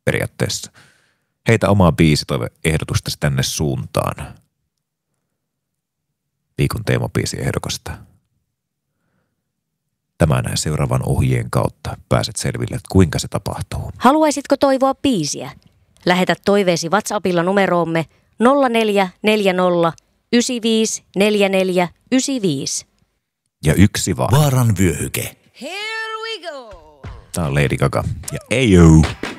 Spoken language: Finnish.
periaatteessa. Heitä omaa biisitoive-ehdotustasi tänne suuntaan. Viikon teemabiisiehdokasta. Tämän seuraavan ohjeen kautta pääset selville, että kuinka se tapahtuu. Haluaisitko toivoa biisiä? Lähetä toiveesi WhatsAppilla numeroomme 0440 95 44 95. Ja yksi vaan. Vaaran vyöhyke. Here we go! Tää on Lady Gaga ja Ayo.